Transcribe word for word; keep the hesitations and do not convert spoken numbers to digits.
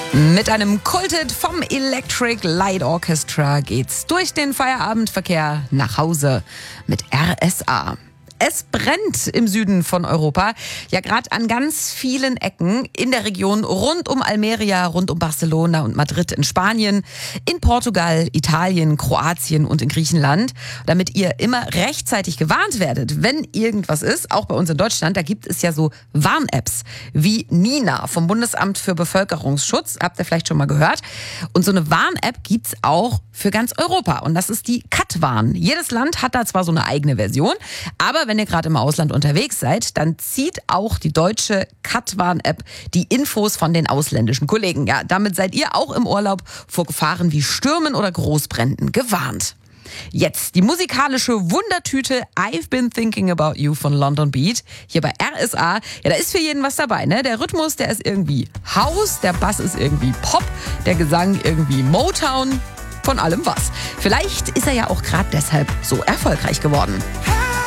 Mit einem Kulthit vom Electric Light Orchestra geht's durch den Feierabendverkehr nach Hause mit R S A. Es brennt im Süden von Europa, ja gerade an ganz vielen Ecken in der Region rund um Almeria, rund um Barcelona und Madrid in Spanien, in Portugal, Italien, Kroatien und in Griechenland. Damit ihr immer rechtzeitig gewarnt werdet, wenn irgendwas ist, auch bei uns in Deutschland, da gibt es ja so Warn-Apps wie Nina vom Bundesamt für Bevölkerungsschutz, habt ihr vielleicht schon mal gehört. Und so eine Warn-App gibt's auch für ganz Europa und das ist die Katwarn. Jedes Land hat da zwar so eine eigene Version, aber wenn ihr gerade im Ausland unterwegs seid, dann zieht auch die deutsche Katwarn-App die Infos von den ausländischen Kollegen. Ja, damit seid ihr auch im Urlaub vor Gefahren wie Stürmen oder Großbränden gewarnt. Jetzt die musikalische Wundertüte I've Been Thinking About You von London Beat. Hier bei R S A. Ja, da ist für jeden was dabei, ne? Der Rhythmus, der ist irgendwie House, der Bass ist irgendwie Pop, der Gesang irgendwie Motown. Von allem was. Vielleicht ist er ja auch gerade deshalb so erfolgreich geworden.